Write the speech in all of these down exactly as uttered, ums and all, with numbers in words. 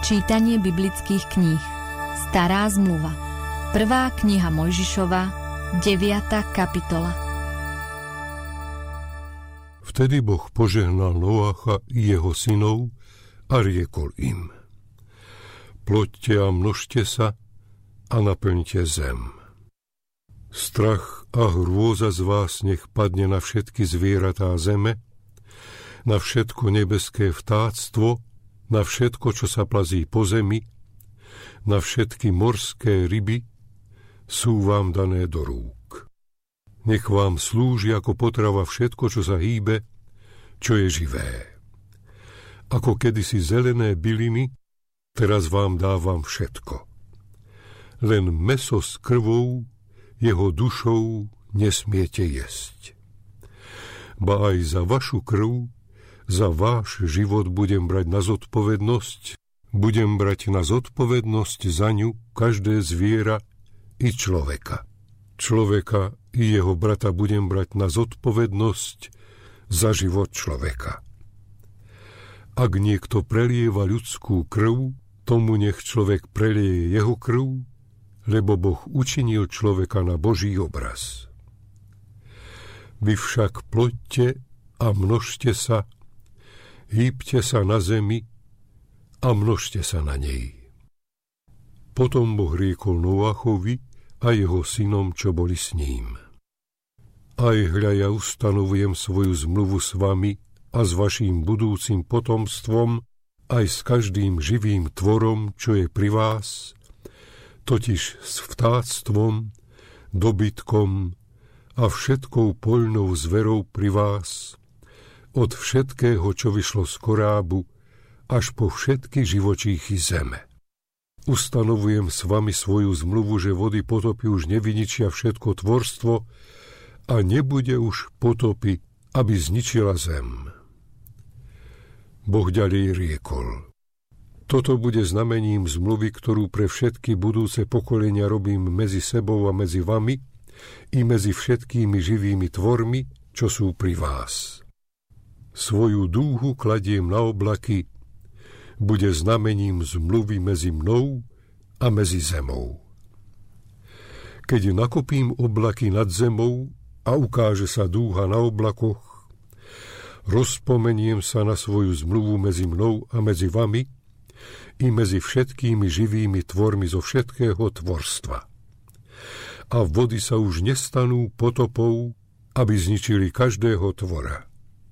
Čítanie biblických kníh. Stará zmluva. Prvá kniha Mojžišova, deviata kapitola. Vtedy Boh požehnal Noacha i jeho synov a riekol im: Ploďte a množte sa a naplňte zem. Strach a hrôza z vás nech padne na všetky zvieratá zeme, na všetko nebeské vtáctvo, na všetko, čo sa plazí po zemi, na všetky morské ryby, sú vám dané do rúk. Nech vám slúži ako potrava všetko, čo sa hýbe, čo je živé. Ako kedysi zelené byliny, teraz vám dávam všetko. Len mäso s krvou, jeho dušou nesmiete jesť. Ba aj za vašu krv, za váš život budem brať na zodpovednosť, budem brať na zodpovednosť za ňu každé zviera i človeka. Človeka i jeho brata budem brať na zodpovednosť za život človeka. Ak niekto prelieva ľudskú krv, tomu nech človek prelieje jeho krv, lebo Boh učinil človeka na Boží obraz. Vy však ploďte a množte sa, hýbte sa na zemi a množte sa na nej. Potom Boh riekol Noachovi a jeho synom, čo boli s ním: Aj hľa, ja ustanovujem svoju zmluvu s vami a s vaším budúcim potomstvom, aj s každým živým tvorom, čo je pri vás, totiž s vtáctvom, dobytkom a všetkou poľnou zverou pri vás, od všetkého, čo vyšlo z korábu, až po všetky živočíchy zeme. Ustanovujem s vami svoju zmluvu, že vody potopy už nevyničia všetko tvorstvo a nebude už potopy, aby zničila zem. Boh ďalej riekol: Toto bude znamením zmluvy, ktorú pre všetky budúce pokolenia robím medzi sebou a medzi vami i medzi všetkými živými tvormi, čo sú pri vás. Svoju dúhu kladiem na oblaky, bude znamením zmluvy medzi mnou a medzi zemou. Keď nakopím oblaky nad zemou a ukáže sa dúha na oblakoch, rozpomeniem sa na svoju zmluvu medzi mnou a medzi vami i medzi všetkými živými tvormi zo všetkého tvorstva. A vody sa už nestanú potopou, aby zničili každého tvora.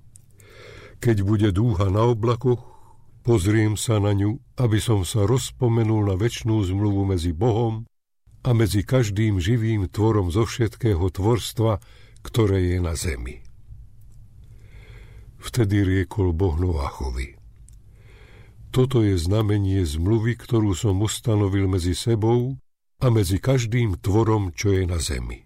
Keď bude dúha na oblakoch, pozriem sa na ňu, aby som sa rozpomenul na večnú zmluvu medzi Bohom a medzi každým živým tvorom zo všetkého tvorstva, ktoré je na zemi. Vtedy riekol Boh Noachovi: Toto je znamenie zmluvy, ktorú som ustanovil medzi sebou a medzi každým tvorom, čo je na zemi.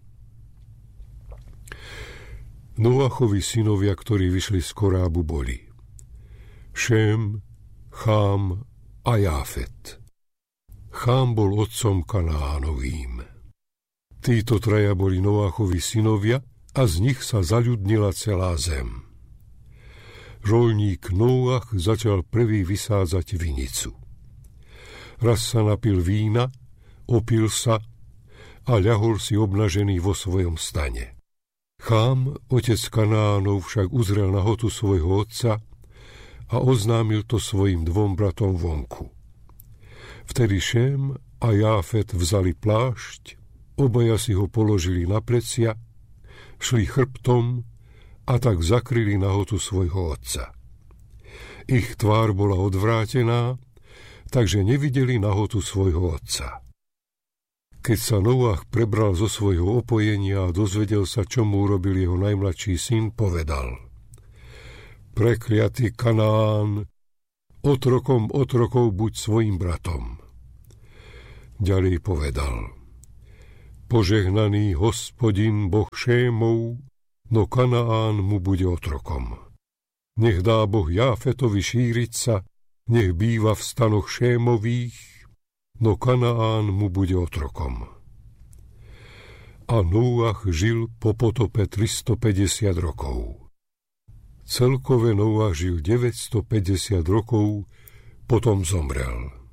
Noachovi synovia, ktorí vyšli z korábu, boli Šém, Chám a Jáfet. Chám bol otcom Kanánovým. Títo traja boli Noachovi synovia a z nich sa zaľudnila celá zem. Roľník Noach začal prvý vysádzať vinicu. Raz sa napil vína, opil sa a ľahol si obnažený vo svojom stane. Chám, otec Kanánov, však uzrel nahotu svojho otca a oznámil to svojim dvom bratom vonku. Vtedy Šém a Jáfet vzali plášť, obaja si ho položili na plecia, šli chrbtom a tak zakryli nahotu svojho otca. Ich tvár bola odvrátená, takže nevideli nahotu svojho otca. Keď sa Noach prebral zo svojho opojenia a dozvedel sa, čo mu urobil jeho najmladší syn, povedal: Prekliatý Kanán, otrokom otrokov buď svojim bratom. Ďalej povedal: Požehnaný Hospodin, Boh Šémov, no Kanán mu bude otrokom. Nech dá Boh Jáfetovi šíriť sa, nech býva v stanoch Šémových, no Kanán mu bude otrokom. A Noach žil po potope tristopäťdesiat rokov. Celkové Noach žil deväťstopäťdesiat rokov, potom zomrel.